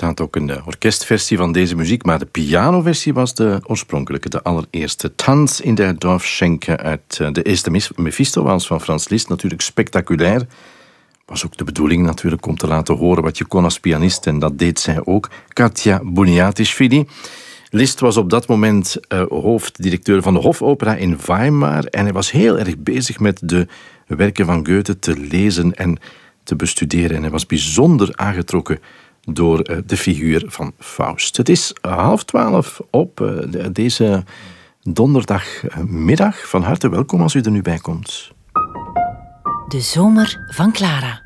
bestaat ook een orkestversie van deze muziek, maar de pianoversie was de oorspronkelijke, de allereerste. Tanz in der Dorfschenke uit de eerste Mephisto-wals van Franz Liszt. Natuurlijk spectaculair. Was ook de bedoeling natuurlijk om te laten horen wat je kon als pianist, en dat deed zij ook. Katja Buniatishvili. Liszt was op dat moment hoofddirecteur van de Hofopera in Weimar en hij was heel erg bezig met de werken van Goethe te lezen en te bestuderen. En hij was bijzonder aangetrokken door de figuur van Faust. Het is 11:30 op deze donderdagmiddag. Van harte welkom als u er nu bij komt. De zomer van Clara.